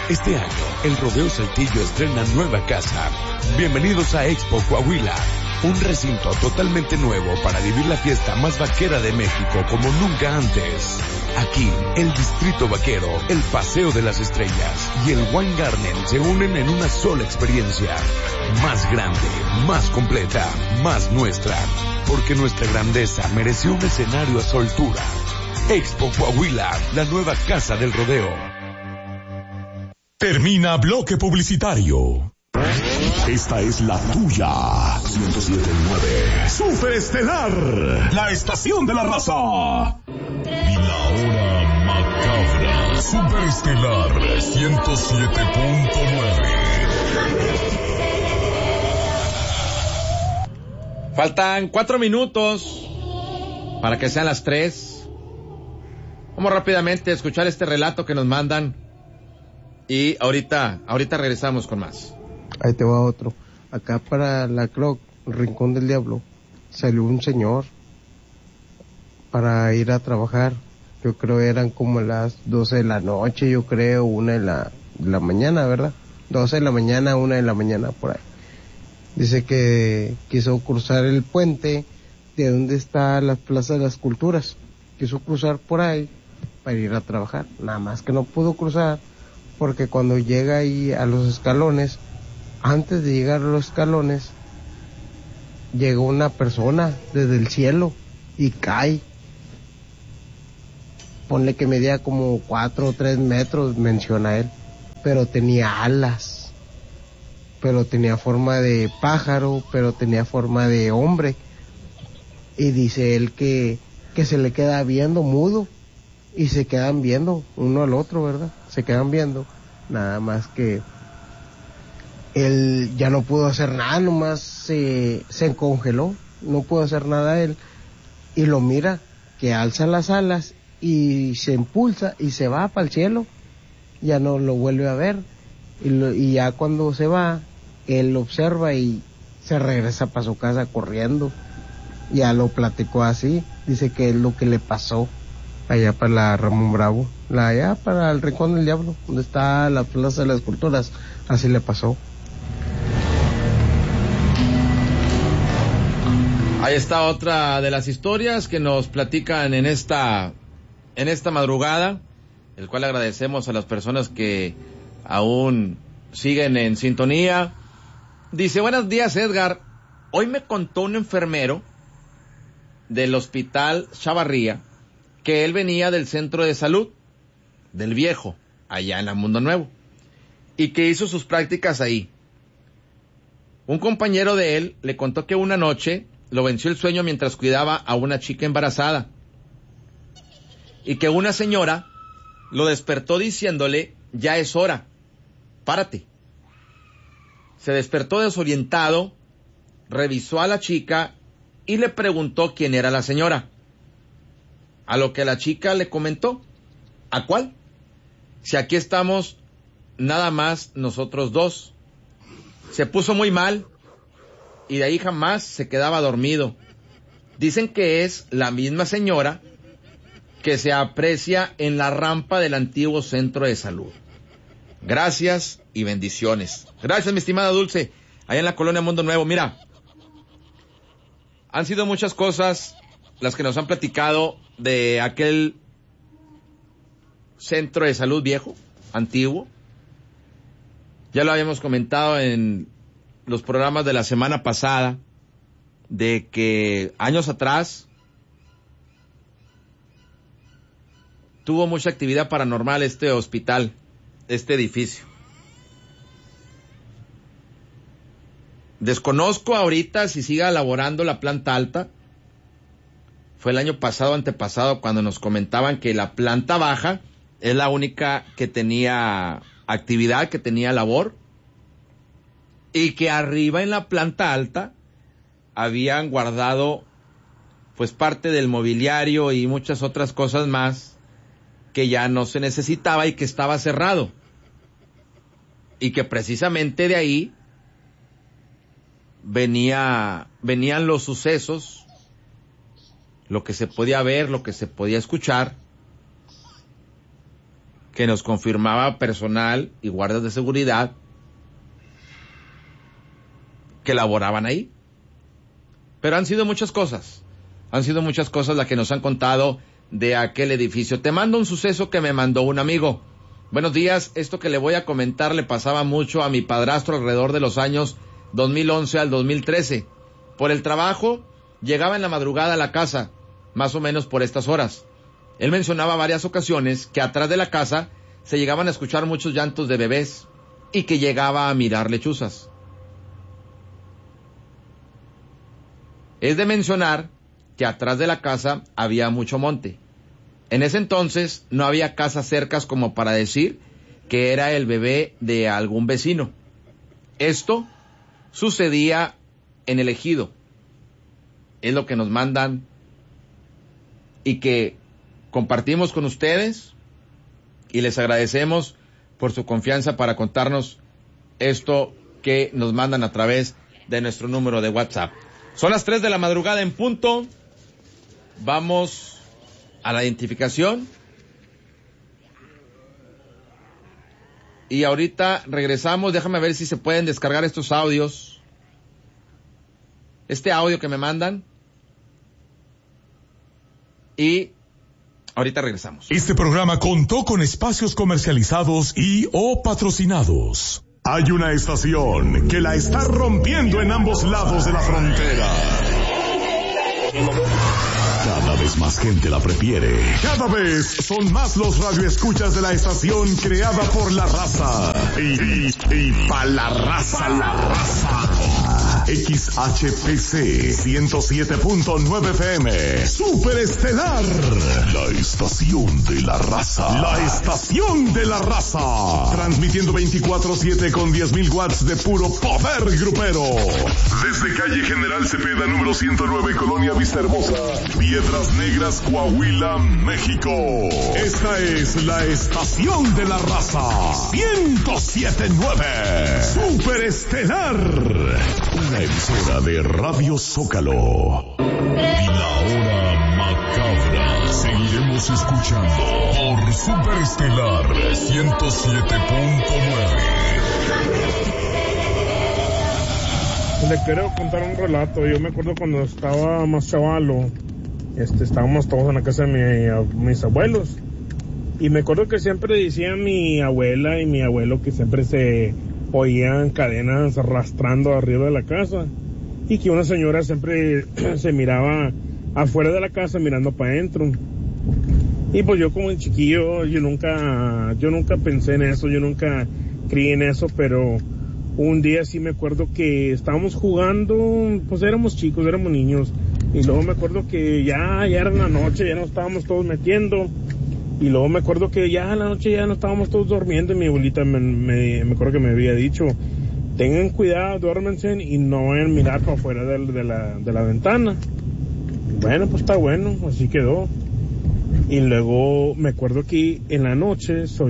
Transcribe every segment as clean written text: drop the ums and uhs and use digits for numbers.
Este año, el Rodeo Saltillo estrena nueva casa. Bienvenidos a Expo Coahuila, un recinto totalmente nuevo para vivir la fiesta más vaquera de México como nunca antes. Aquí, el Distrito Vaquero, el Paseo de las Estrellas y el Wine Garden se unen en una sola experiencia. Más grande, más completa, más nuestra. Porque nuestra grandeza mereció un escenario a su altura. Expo Coahuila, la nueva casa del rodeo. Termina bloque publicitario. Esta es la tuya. 107.9. Superestelar. La estación de la raza. Y la hora macabra. Superestelar 107.9. Faltan 4 minutos para que sean las 3. Vamos rápidamente a escuchar este relato que nos mandan. Y ahorita regresamos con más. Ahí te va otro. Acá para la Croc, el Rincón del Diablo, salió un señor para ir a trabajar. Yo creo eran como las 12 de la noche, yo creo, 1 de la mañana, ¿verdad? 12 de la mañana, 1 de la mañana, por ahí. Dice que quiso cruzar el puente de donde está la Plaza de las Culturas. Quiso cruzar por ahí para ir a trabajar. Nada más que no pudo cruzar porque cuando llega ahí a los escalones, antes de llegar a los escalones, llegó una persona desde el cielo y cae. Ponle que medía como 4 o 3 metros, menciona él, pero tenía alas, pero tenía forma de pájaro, pero tenía forma de hombre. Y dice él que se le queda viendo mudo y se quedan viendo uno al otro, ¿verdad? Se quedan viendo, nada más que él ya no pudo hacer nada, nomás se congeló, no pudo hacer nada él, y lo mira que alza las alas y se impulsa y se va para el cielo, ya no lo vuelve a ver, y ya cuando se va, él lo observa y se regresa para su casa corriendo. Ya lo platicó así, dice que es lo que le pasó allá para la Ramón Bravo, allá para el Rincón del Diablo, donde está la Plaza de las Culturas, así le pasó. Ahí está otra de las historias que nos platican en esta madrugada, el cual agradecemos a las personas que aún siguen en sintonía. Dice: buenos días, Edgar. Hoy me contó un enfermero del hospital Chavarría que él venía del centro de salud del Viejo, allá en la Mundo Nuevo, y que hizo sus prácticas ahí. Un compañero de él le contó que una noche lo venció el sueño mientras cuidaba a una chica embarazada, y que una señora lo despertó diciéndole: ya es hora, párate. Se despertó desorientado, revisó a la chica y le preguntó quién era la señora. A lo que la chica le comentó: ¿a cuál? Si aquí estamos nada más nosotros dos. Se puso muy mal y de ahí jamás se quedaba dormido. Dicen que es la misma señora que se aprecia en la rampa del antiguo centro de salud. Gracias y bendiciones. Gracias, mi estimada Dulce, allá en la colonia Mundo Nuevo. Mira, han sido muchas cosas las que nos han platicado de aquel centro de salud viejo, antiguo. Ya lo habíamos comentado en los programas de la semana pasada, de que años atrás tuvo mucha actividad paranormal este hospital, este edificio. Desconozco ahorita si siga elaborando la planta alta. Fue el año pasado, antepasado, cuando nos comentaban que la planta baja es la única que tenía actividad, que tenía labor, y que arriba en la planta alta habían guardado pues parte del mobiliario y muchas otras cosas más que ya no se necesitaba y que estaba cerrado, y que precisamente de ahí venían los sucesos, lo que se podía ver, lo que se podía escuchar, que nos confirmaba personal y guardias de seguridad que laboraban ahí. Pero han sido muchas cosas las que nos han contado de aquel edificio. Te mando un suceso que me mandó un amigo. Buenos días, esto que le voy a comentar le pasaba mucho a mi padrastro alrededor de los años 2011 al 2013. Por el trabajo, llegaba en la madrugada a la casa, más o menos por estas horas. Él mencionaba varias ocasiones que atrás de la casa se llegaban a escuchar muchos llantos de bebés y que llegaba a mirar lechuzas. Es de mencionar que atrás de la casa había mucho monte. En ese entonces no había casas cercas como para decir que era el bebé de algún vecino. Esto sucedía en el ejido. Es lo que nos mandan y que compartimos con ustedes y les agradecemos por su confianza para contarnos esto que nos mandan a través de nuestro número de WhatsApp. Son las 3 de la madrugada en punto. Vamos a la identificación. Y ahorita regresamos. Déjame ver si se pueden descargar estos audios. Este audio que me mandan. Y ahorita regresamos. Este programa contó con espacios comercializados y o patrocinados. Hay una estación que la está rompiendo en ambos lados de la frontera. Cada vez más gente la prefiere. Cada vez son más los radioescuchas de la estación creada por la raza. Y pa' la raza. XHPC 107.9 FM. Super Estelar. La estación de la raza. La estación de la raza. Transmitiendo 24/7 con 10,000 watts de puro poder grupero. Desde calle General Cepeda, número 109, Colonia Vista Hermosa, Piedras Negras, Coahuila, México. Esta es la estación de la raza. 107.9. Super Estelar. Una emisora de Radio Zócalo. Y la hora macabra. Seguiremos escuchando por Super Estelar 107.9. Le quiero contar un relato. Yo me acuerdo cuando estaba más chavalo, estábamos todos en la casa de mis abuelos. Y me acuerdo que siempre decía mi abuela y mi abuelo que siempre se oían cadenas arrastrando arriba de la casa. Y que una señora siempre se miraba afuera de la casa mirando para adentro. Y pues yo como chiquillo, yo nunca pensé en eso, yo nunca creí en eso, pero un día sí me acuerdo que estábamos jugando, pues éramos chicos, éramos niños, y luego me acuerdo que ya era la noche, ya nos estábamos todos metiendo, y luego me acuerdo que ya en la noche ya nos estábamos todos durmiendo, y mi abuelita me acuerdo que me había dicho, tengan cuidado, duérmense y no vayan a mirar para afuera de la ventana. Bueno, pues está bueno, así quedó. Y luego me acuerdo que en la noche se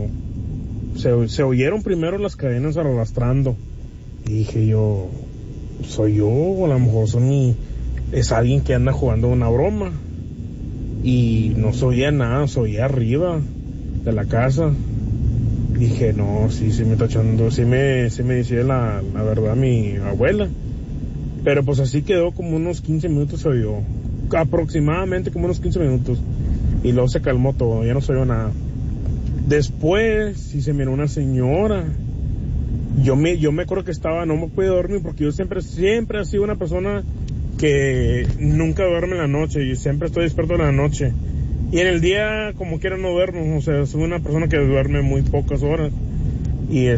oyeron primero las cadenas arrastrando. Y dije yo, ¿soy yo? O a lo mejor es alguien que anda jugando una broma. Y no se oía nada, se oía arriba de la casa. Dije, no, sí me está echando, sí me decía la verdad mi abuela. Pero pues así quedó como unos 15 minutos se oyó. Aproximadamente como unos 15 minutos. Y luego se calmó todo, ya no se oyó nada. Después, sí se miró una señora. Yo me acuerdo que no me pude dormir porque yo siempre he sido una persona que nunca duerme en la noche. Y siempre estoy despierto en la noche. Y en el día, como quiera, no duermo. O sea, soy una persona que duerme muy pocas horas. Y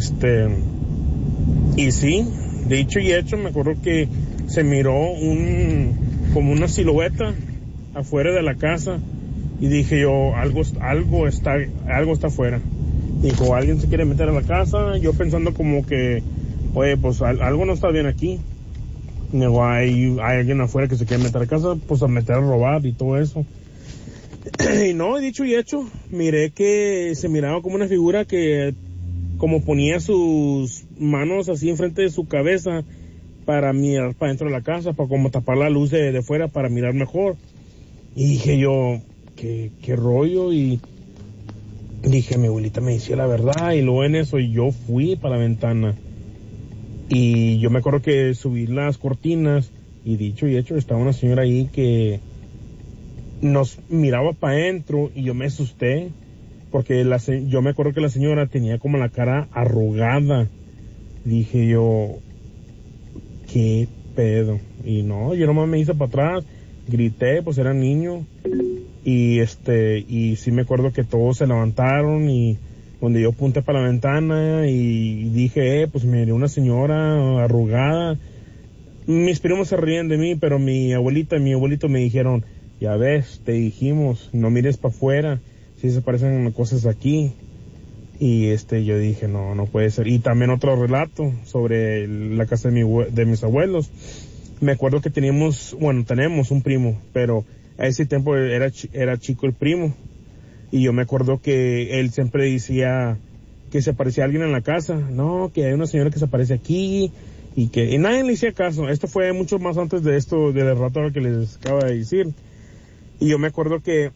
sí, dicho y hecho, me acuerdo que se miró como una silueta afuera de la casa. Y dije yo, algo está afuera. Dijo, alguien se quiere meter a la casa. Yo pensando como que, oye, pues algo no está bien aquí. Digo, hay alguien afuera que se quiere meter a casa, pues a meter a robar y todo eso. Y no, dicho y hecho, miré que se miraba como una figura que como ponía sus manos así enfrente de su cabeza para mirar para dentro de la casa, para como tapar la luz de fuera para mirar mejor. Y dije yo, ¿qué rollo? Y Dije, mi abuelita me decía la verdad, y luego en eso yo fui para la ventana. Y yo me acuerdo que subí las cortinas, y dicho y hecho, estaba una señora ahí que nos miraba para adentro, y yo me asusté, porque yo me acuerdo que la señora tenía como la cara arrugada. Dije yo, ¿qué pedo? Y no, yo nomás me hice para atrás, grité, pues era niño, y sí me acuerdo que todos se levantaron, y cuando yo apunté para la ventana y dije, pues me miré una señora arrugada. Mis primos se ríen de mí, pero mi abuelita y mi abuelito me dijeron, ya ves, te dijimos, no mires para afuera, si se parecen cosas aquí. Y yo dije, no puede ser. Y también otro relato sobre la casa de mis abuelos. Me acuerdo que tenemos un primo, pero a ese tiempo era chico el primo. Y yo me acuerdo que él siempre decía que se aparecía alguien en la casa. No, que hay una señora que se aparece aquí, y nadie le hacía caso. Esto fue mucho más antes de esto, del relato que les acabo de decir. Y yo me acuerdo que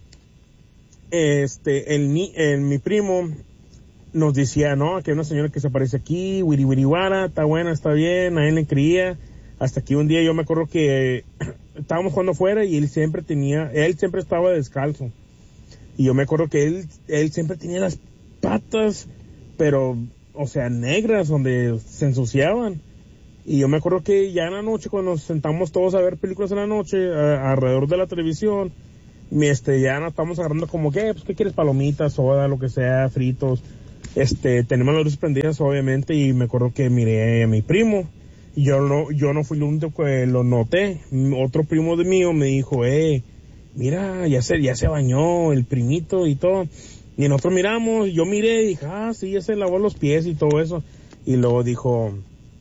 mi primo nos decía, no, que hay una señora que se aparece aquí, wiri wiri wara, está buena, está bien, nadie le creía. Hasta que un día yo me acuerdo que estábamos jugando afuera y él siempre estaba descalzo. Y yo me acuerdo que él siempre tenía las patas, pero, o sea, negras, donde se ensuciaban. Y yo me acuerdo que ya en la noche, cuando nos sentamos todos a ver películas en la noche, alrededor de la televisión, ya nos estamos agarrando como, ¿qué quieres? Palomitas, soda, lo que sea, fritos. Tenemos las luces prendidas, obviamente, y me acuerdo que miré a mi primo. Y yo no fui el único que lo noté. Otro primo de mío me dijo, mira, ya se bañó el primito y todo. Y nosotros miramos, yo miré y dije, sí, ya se lavó los pies y todo eso. Y luego dijo,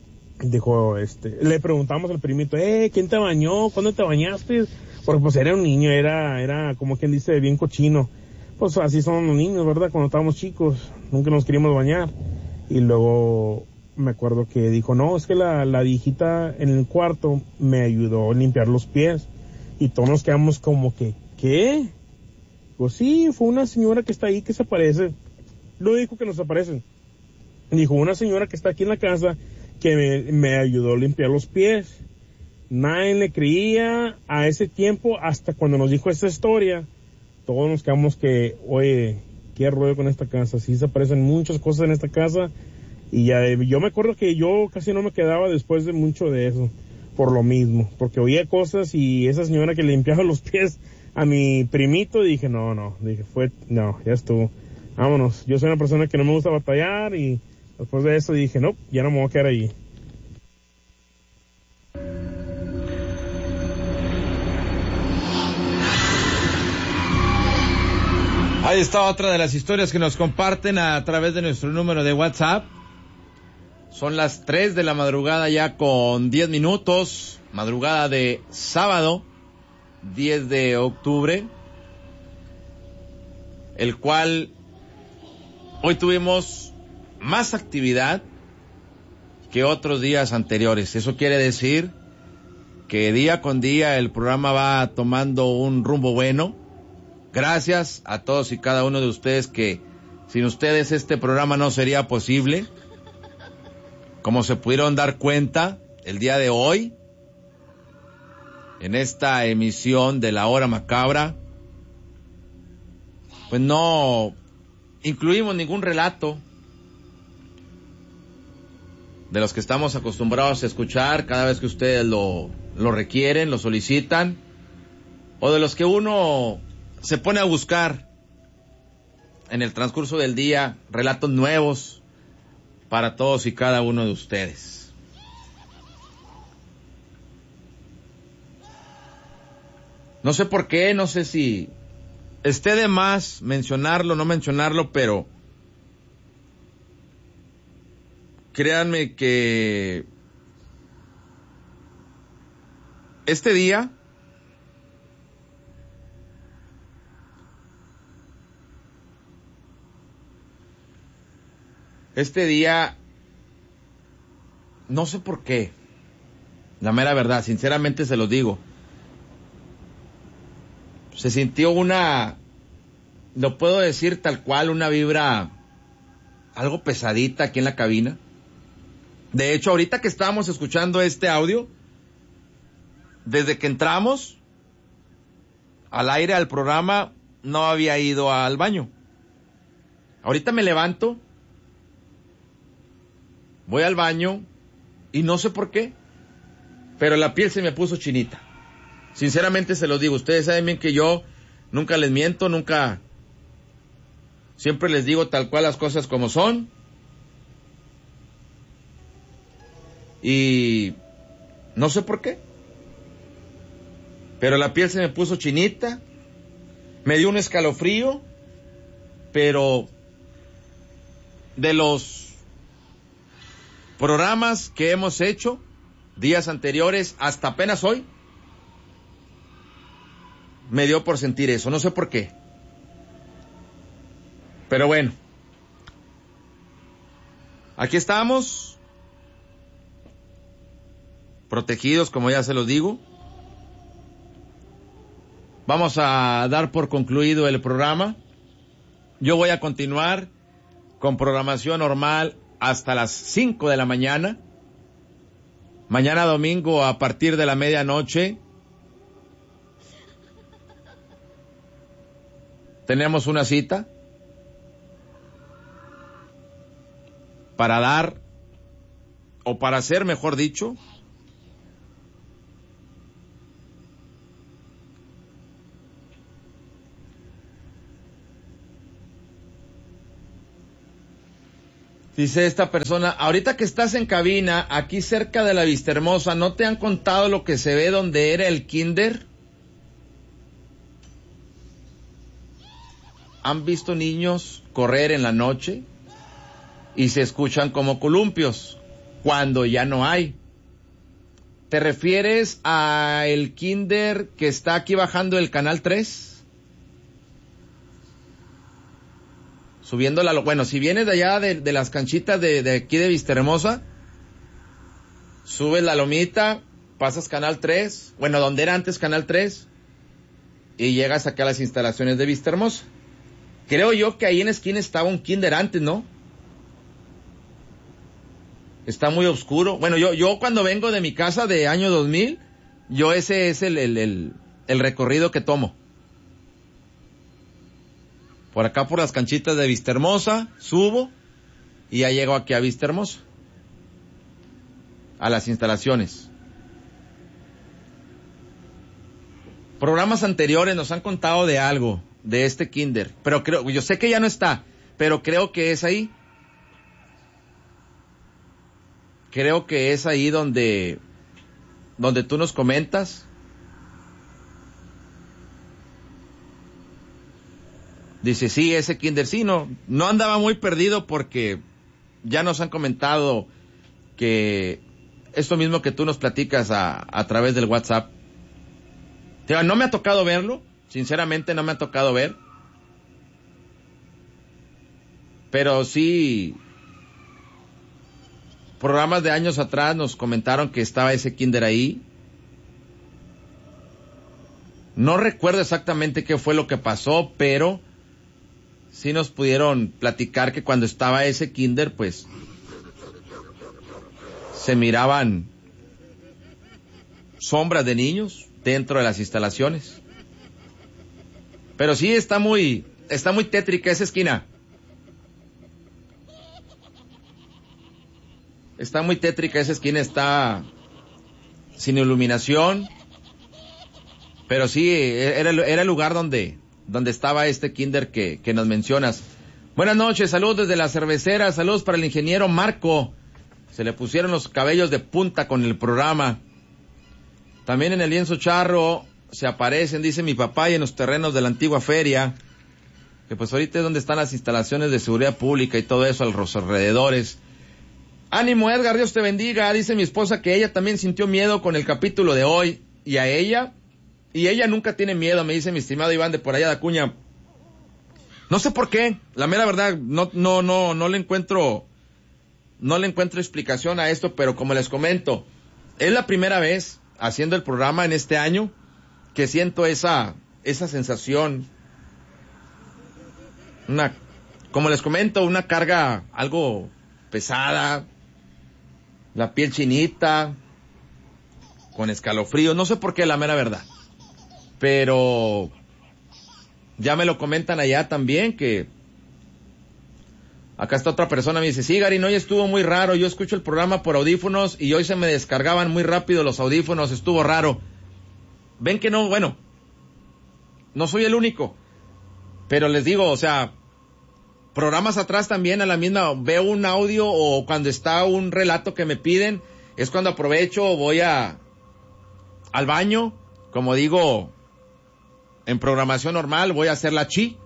le preguntamos al primito, ¿quién te bañó? ¿Cuándo te bañaste? Porque pues era un niño, era como quien dice, bien cochino. Pues así son los niños, ¿verdad? Cuando estábamos chicos, nunca nos queríamos bañar. Y luego me acuerdo que dijo, no, es que la viejita en el cuarto me ayudó a limpiar los pies. Y todos nos quedamos como que, ¿qué? Pues sí, fue una señora que está ahí que se aparece. Lo dijo que nos aparece. Dijo, una señora que está aquí en la casa que me ayudó a limpiar los pies. Nadie le creía a ese tiempo, hasta cuando nos dijo esta historia. Todos nos quedamos que, oye, qué rollo con esta casa. Sí se aparecen muchas cosas en esta casa. Y yo me acuerdo que yo casi no me quedaba después de mucho de eso. Por lo mismo. Porque oía cosas y esa señora que le limpiaba los pies a mi primito, dije, no, ya estuvo. Vámonos. Yo soy una persona que no me gusta batallar, y después de eso dije, no, ya no me voy a quedar allí. Ahí está otra de las historias que nos comparten a través de nuestro número de WhatsApp. Son las 3 de la madrugada ya con 10 minutos, madrugada de sábado, 10 de octubre, el cual hoy tuvimos más actividad que otros días anteriores. Eso quiere decir que día con día el programa va tomando un rumbo bueno. Gracias a todos y cada uno de ustedes, que sin ustedes este programa no sería posible. Como se pudieron dar cuenta, el día de hoy, en esta emisión de La Hora Macabra, pues no incluimos ningún relato de los que estamos acostumbrados a escuchar cada vez que ustedes lo requieren, lo solicitan, o de los que uno se pone a buscar en el transcurso del día, relatos nuevos para todos y cada uno de ustedes. No sé por qué, no sé si esté de más mencionarlo, no mencionarlo, pero créanme que este día no sé por qué, la mera verdad, sinceramente se los digo, se sintió una lo puedo decir tal cual, una vibra algo pesadita aquí en la cabina. De hecho, ahorita que estábamos escuchando este audio, desde que entramos al aire al programa, no había ido al baño. Ahorita me levanto, voy al baño y no sé por qué, pero la piel se me puso chinita. Sinceramente se los digo, ustedes saben bien que yo nunca les miento, siempre les digo tal cual las cosas como son. Y no sé por qué, pero la piel se me puso chinita, me dio un escalofrío, pero de los programas que hemos hecho días anteriores hasta apenas hoy, me dio por sentir eso, no sé por qué. Pero bueno, aquí estamos, protegidos, como ya se los digo. Vamos a dar por concluido el programa. Yo voy a continuar con programación normal hasta las 5 de la mañana. Mañana domingo a partir de la medianoche tenemos una cita para dar, o para hacer, mejor dicho, dice esta persona, ahorita que estás en cabina, aquí cerca de la Vistahermosa, ¿no te han contado lo que se ve donde era el kinder? ¿Han visto niños correr en la noche y se escuchan como columpios cuando ya no hay? ¿Te refieres a el kinder que está aquí bajando el Canal 3? Subiendo bueno, si vienes de allá de las canchitas de aquí de Vistahermosa, subes la lomita, pasas Canal 3, bueno, donde era antes Canal 3, y llegas acá a las instalaciones de Vistahermosa. Creo yo que ahí en la esquina estaba un kinder antes, ¿no? Está muy oscuro. Bueno, yo cuando vengo de mi casa de año 2000, yo ese es el recorrido que tomo. Por acá por las canchitas de Vistahermosa, subo y ya llego aquí a Vistahermosa, a las instalaciones. Programas anteriores nos han contado de algo, de este kinder, pero yo sé que ya no está, pero creo que es ahí. Creo que es ahí donde tú nos comentas. Dice, sí, ese kinder, sí, no andaba muy perdido porque ya nos han comentado que esto mismo que tú nos platicas a través del WhatsApp. No me ha tocado verlo, sinceramente no me ha tocado ver, pero sí, programas de años atrás nos comentaron que estaba ese kinder ahí. No recuerdo exactamente qué fue lo que pasó, pero sí nos pudieron platicar que cuando estaba ese kinder, pues, se miraban sombras de niños dentro de las instalaciones. Pero sí está muy tétrica esa esquina. Está muy tétrica esa esquina, está sin iluminación. Pero sí, era el lugar donde estaba este kinder que nos mencionas. Buenas noches, saludos desde la cervecera, saludos para el ingeniero Marco. Se le pusieron los cabellos de punta con el programa. También en el lienzo charro se aparecen, dice mi papá, y en los terrenos de la antigua feria, que pues ahorita es donde están las instalaciones de seguridad pública y todo eso a los alrededores. Ánimo, Edgar, Dios te bendiga. Dice mi esposa que ella también sintió miedo con el capítulo de hoy, y ella nunca tiene miedo, me dice mi estimado Iván de por allá de Acuña. No sé por qué, la mera verdad, no le encuentro explicación a esto, pero como les comento, es la primera vez haciendo el programa en este año que siento esa sensación como les comento, una carga algo pesada, la piel chinita, con escalofrío, no sé por qué, la mera verdad. Pero ya me lo comentan allá también, que acá está otra persona, me dice, sí, Garín, hoy estuvo muy raro, yo escucho el programa por audífonos y hoy se me descargaban muy rápido los audífonos, estuvo raro. Ven que no, bueno, no soy el único, pero les digo, o sea, programas atrás también a la misma, veo un audio o cuando está un relato que me piden, es cuando aprovecho o voy al baño, como digo, en programación normal, voy a hacer la chi.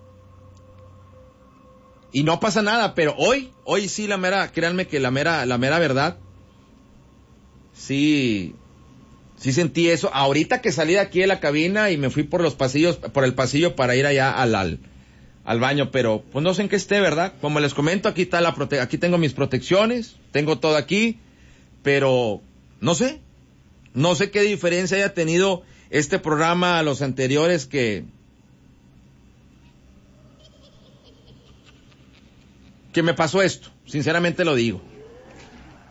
Y no pasa nada, pero hoy sí créanme que la mera verdad, sí sentí eso. Ahorita que salí de aquí de la cabina y me fui por el pasillo para ir allá al baño, pero pues no sé en qué esté, ¿verdad? Como les comento, aquí tengo mis protecciones, tengo todo aquí, pero no sé qué diferencia haya tenido este programa a los anteriores que me pasó esto, sinceramente lo digo.